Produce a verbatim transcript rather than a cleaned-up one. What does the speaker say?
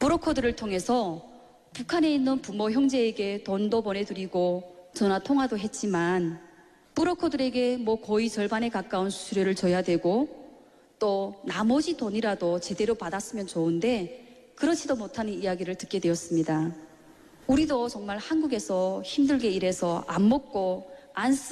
브로커들을 통해서 북한에 있는 부모 형제에게 돈도 보내드리고 전화 통화도 했지만 브로커들에게 뭐 거의 절반에 가까운 수수료를 줘야 되고 또 나머지 돈이라도 제대로 받았으면 좋은데 그렇지도 못하는 이야기를 듣게 되었습니다. 우리도 정말 한국에서 힘들게 일해서 안 먹고 안 쓰고